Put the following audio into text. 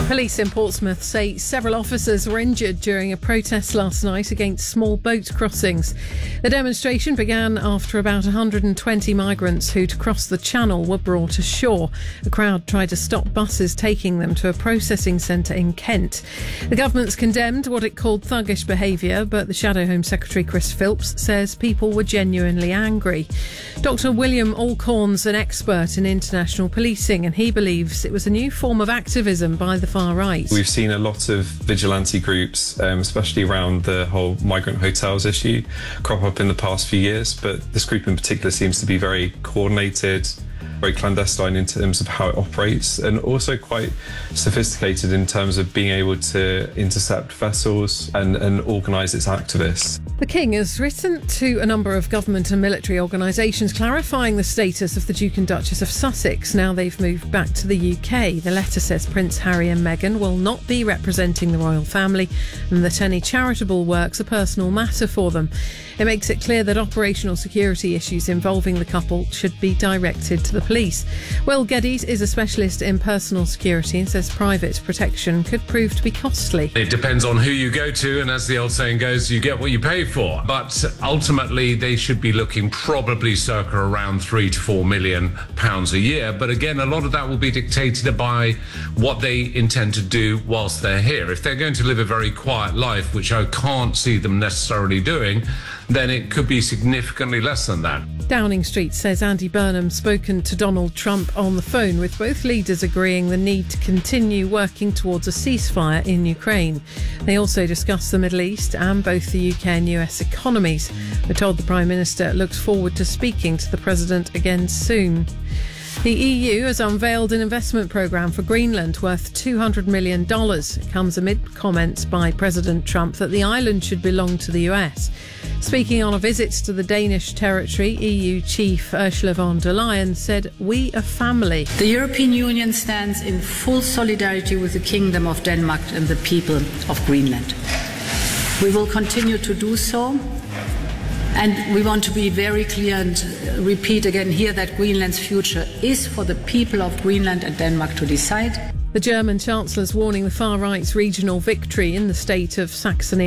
Police in Portsmouth say several officers were injured during a protest last night against small boat crossings. The demonstration began after about 120 migrants who'd crossed the channel were brought ashore. A crowd tried to stop buses taking them to a processing centre in Kent. The government's condemned what it called thuggish behaviour, but the Shadow Home Secretary Chris Philps says people were genuinely angry. Dr William Alcorn's an expert in international policing, and he believes it was a new form of activism by the far right. We've seen a lot of vigilante groups, especially around the whole migrant hotels issue, crop up in the past few years, but this group in particular seems to be very coordinated, very clandestine in terms of how it operates, and also quite sophisticated in terms of being able to intercept vessels and organise its activists. The King has written to a number of government and military organisations clarifying the status of the Duke and Duchess of Sussex now they've moved back to the UK. The letter says Prince Harry and Meghan will not be representing the royal family and that any charitable work's a personal matter for them. It makes it clear that operational security issues involving the couple should be directed to the police. Will Geddes is a specialist in personal security and says private protection could prove to be costly. It depends on who you go to, and as the old saying goes, you get what you pay for. But ultimately, they should be looking probably circa around £3 to £4 million a year. But again, a lot of that will be dictated by what they intend to do whilst they're here. If they're going to live a very quiet life, which I can't see them necessarily doing, then it could be significantly less than that. Downing Street says Andy Burnham's spoken to Donald Trump on the phone, with both leaders agreeing the need to continue working towards a ceasefire in Ukraine. They also discussed the Middle East and both the UK and US economies. We're told the Prime Minister looks forward to speaking to the President again soon. The EU has unveiled an investment programme for Greenland worth $200 million. It comes amid comments by President Trump that the island should belong to the US. Speaking on a visit to the Danish territory, EU Chief Ursula von der Leyen said, "We are family." The European Union stands in full solidarity with the Kingdom of Denmark and the people of Greenland. We will continue to do so. And we want to be very clear and repeat again here that Greenland's future is for the people of Greenland and Denmark to decide. The German Chancellor's warning the far right's regional victory in the state of Saxony